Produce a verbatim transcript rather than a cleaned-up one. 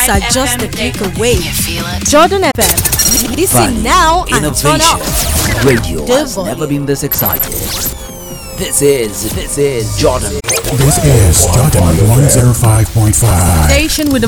are just a click away. You feel it? Jordan F M. Listen Value, now and turn up. innovation. Radio The has volume. never been this excited. This is, this is Jordan. This is Jordan one oh five point five. Station with